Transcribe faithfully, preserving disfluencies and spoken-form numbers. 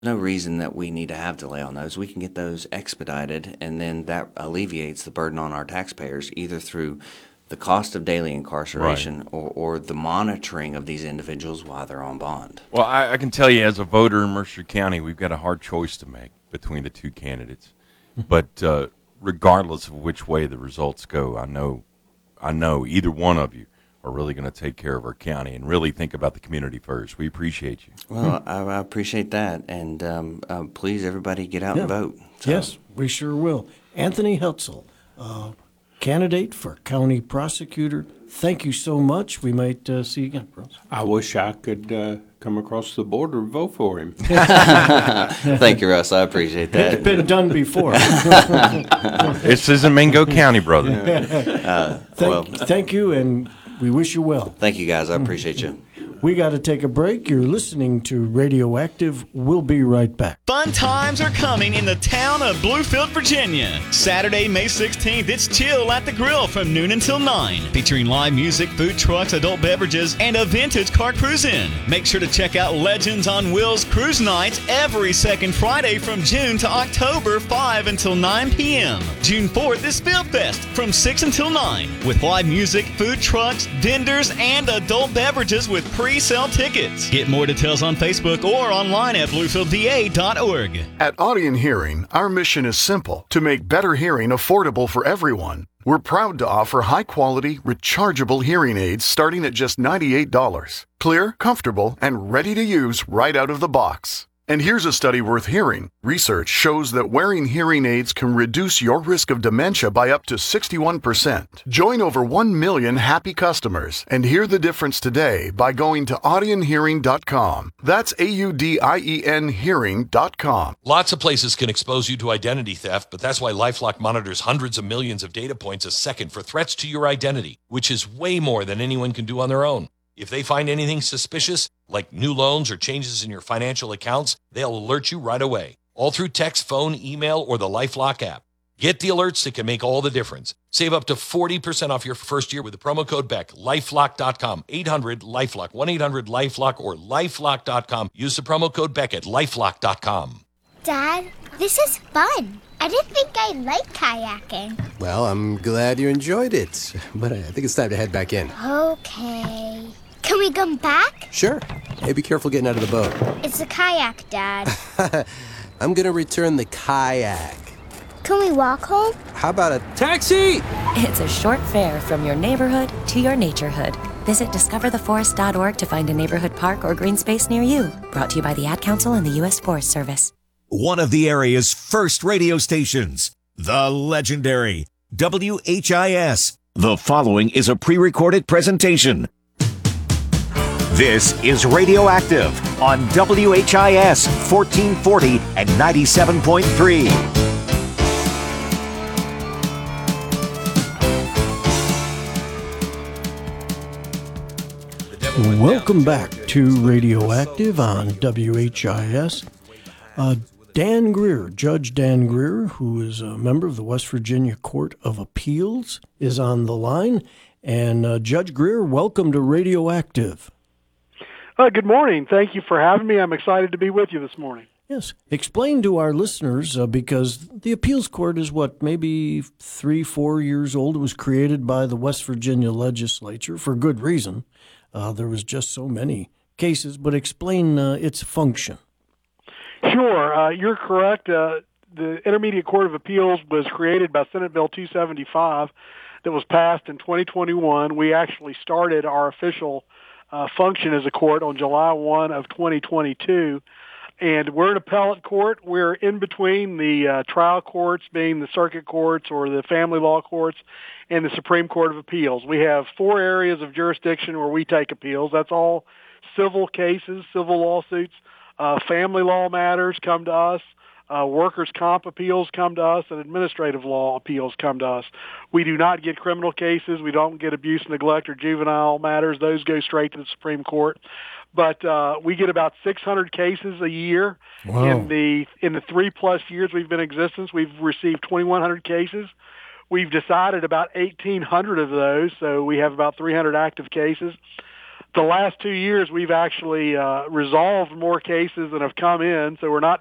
No reason that we need to have delay on those. We can get those expedited, and then that alleviates the burden on our taxpayers, either through the cost of daily incarceration right. or, or the monitoring of these individuals while they're on bond. Well, I, I can tell you as a voter in Mercer County, we've got a hard choice to make between the two candidates. But uh, regardless of which way the results go, I know, I know either one of you are really going to take care of our county and really think about the community first. We appreciate you. Well, I, I appreciate that, and um, uh, please, everybody, get out yeah. and vote. So. Yes, we sure will. Anthony Hutzel, uh, candidate for county prosecutor. Thank you so much. We might uh, see you again, Bruce. I wish I could uh, come across the border and vote for him. Thank you, Russ. I appreciate that. It's been done before. This isn't Mingo County, brother. Uh, thank, well, thank you, and we wish you well. Thank you, guys. I appreciate you. We got to take a break. You're listening to Radioactive. We'll be right back. Fun times are coming in the town of Bluefield, Virginia. Saturday, May sixteenth, it's Chill at the Grill from noon until nine, featuring live music, food trucks, adult beverages, and a vintage car cruise-in. Make sure to check out Legends on Wheels Cruise Nights every second Friday from June to October, five until nine p.m. June fourth is Field Fest from six until nine, with live music, food trucks, vendors, and adult beverages with pre Pre-sale tickets. Get more details on Facebook or online at bluefield v a dot org. At Audion Hearing, our mission is simple: to make better hearing affordable for everyone. We're proud to offer high-quality, rechargeable hearing aids starting at just ninety-eight dollars. Clear, comfortable, and ready to use right out of the box. And here's a study worth hearing. Research shows that wearing hearing aids can reduce your risk of dementia by up to sixty-one percent. Join over one million happy customers and hear the difference today by going to audion hearing dot com. That's A U D I E N hearing dot com. Lots of places can expose you to identity theft, but that's why LifeLock monitors hundreds of millions of data points a second for threats to your identity, which is way more than anyone can do on their own. If they find anything suspicious, like new loans or changes in your financial accounts, they'll alert you right away, all through text, phone, email, or the LifeLock app. Get the alerts that can make all the difference. Save up to forty percent off your first year with the promo code B E C K. lifelock dot com, eight hundred LifeLock, one eight hundred LifeLock, or lifelock dot com. Use the promo code B E C K at lifelock dot com. Dad, this is fun. I didn't think I liked kayaking. Well, I'm glad you enjoyed it, but I think it's time to head back in. Okay. Can we come back? Sure. Hey, be careful getting out of the boat. It's a kayak, Dad. I'm gonna return the kayak. Can we walk home? How about a taxi? It's a short fare from your neighborhood to your naturehood. Visit discover the forest dot org to find a neighborhood park or green space near you. Brought to you by the Ad Council and the U S Forest Service. One of the area's first radio stations, the legendary W H I S. The following is a pre-recorded presentation. This is Radioactive on W H I S fourteen forty and ninety-seven point three. Welcome back to Radioactive on W H I S. Uh, Dan Greer, Judge Dan Greer, who is a member of the West Virginia Court of Appeals, is on the line. And uh, Judge Greer, welcome to Radioactive. Uh, good morning. Thank you for having me. I'm excited to be with you this morning. Yes. Explain to our listeners, uh, because the appeals court is what, maybe three, four years old. It was created by the West Virginia legislature for good reason. Uh, there was just so many cases, but explain uh, its function. Sure. Uh, you're correct. Uh, the Intermediate Court of Appeals was created by Senate Bill two seventy-five that was passed in twenty twenty-one. We actually started our official uh, function as a court on July first of twenty twenty-two. And we're an appellate court. We're in between the uh, trial courts, being the circuit courts or the family law courts, and the Supreme Court of Appeals. We have four areas of jurisdiction where we take appeals. That's all civil cases, civil lawsuits. Uh, family law matters come to us. Uh, workers' comp appeals come to us, and administrative law appeals come to us. We do not get criminal cases. We don't get abuse, neglect, or juvenile matters. Those go straight to the Supreme Court. But uh, we get about six hundred cases a year. Wow. In the in the three plus years we've been in existence, we've received twenty-one hundred cases. We've decided about eighteen hundred of those, so we have about three hundred active cases. the last two years we've actually uh, resolved more cases than have come in, so we're not